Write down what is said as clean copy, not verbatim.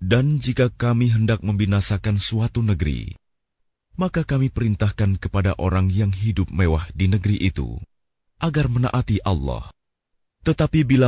Dan jika kami hendak membinasakan suatu negeri, maka kami perintahkan kepada orang yang hidup mewah di negeri itu agar menaati Allah. Tetapi bila